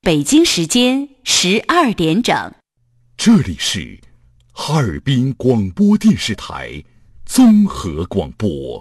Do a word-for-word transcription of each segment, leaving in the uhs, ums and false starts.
北京时间十二点整。 这里是哈尔滨广播电视台综合广播。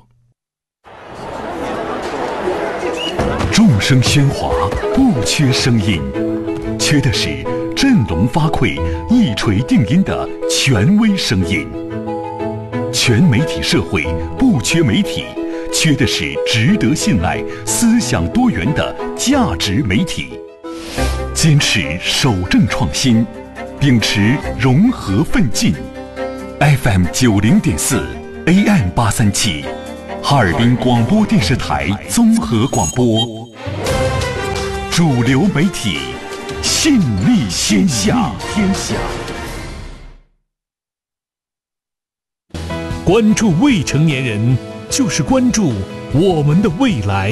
众声喧哗，不缺声音，缺的是振聋发聩、一锤定音的权威声音。全媒体社会不缺媒体，缺的是值得信赖、思想多元的价值媒体。坚持守正创新，秉持融合奋进。F M 九零点四 A M 八三七，哈尔滨广播电视台综合广播。主流媒体，信力天下。天下。 关注未成年人，就是关注我们的未来。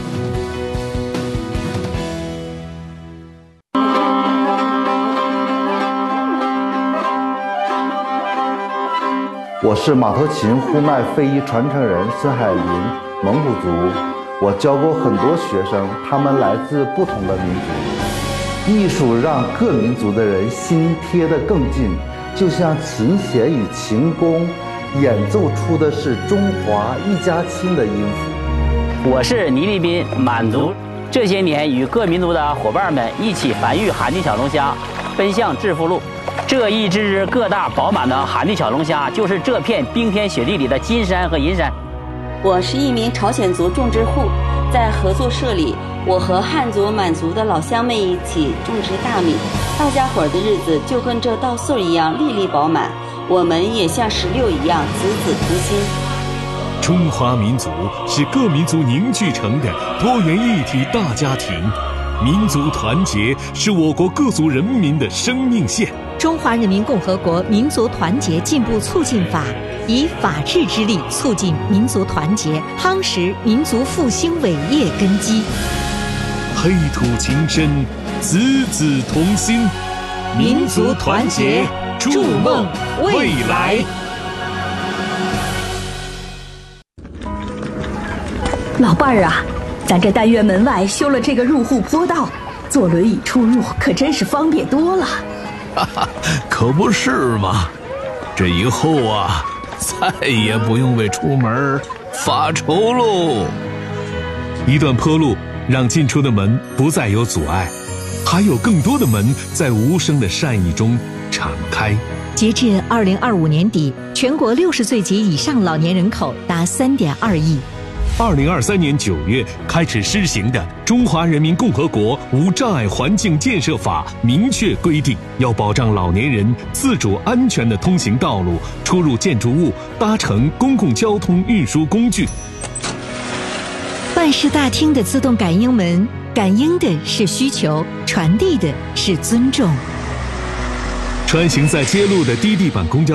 我是马头琴呼麦非遗传承人孙海林，蒙古族。我教过很多学生，他们来自不同的民族。艺术让各民族的人心贴得更近，就像琴弦与琴弓演奏出的是中华一家亲的音符。 我是倪立斌，满族。这些年与各民族的伙伴们一起繁育寒地小龙虾，奔向致富路。这一只只个大饱满的寒地小龙虾，就是这片冰天雪地里的金山和银山。 我是一名朝鲜族种植户，在合作社里，我和汉族、满族的老乡们一起种植大米，大家伙儿的日子就跟这稻穗一样粒粒饱满，我们也像石榴一样子子同心。 中华民族是各民族凝聚成的多元一体大家庭，民族团结是我国各族人民的生命线。 中华人民共和国民族团结进步促进法以法治之力促进民族团结，夯实民族复兴伟业根基。 黑土情深，子子同心， 民族团结，筑梦未来。 老伴儿啊，咱这单元门外修了这个入户坡道，坐轮椅出入可真是方便多了。 哈哈，可不是嘛！这以后啊，再也不用为出门发愁喽。 一段坡路让进出的门不再有阻碍，还有更多的门在无声的善意中敞开。 截至二零二五年底，全国六十岁及以上老年人口达三点二亿。 二零二三年九月开始施行的《中华人民共和国无障碍环境建设法》明确规定，要保障老年人自主安全的通行道路、出入建筑物、搭乘公共交通运输工具。 办事大厅的自动感应门，感应的是需求，传递的是尊重。 穿行在街路的低地板公交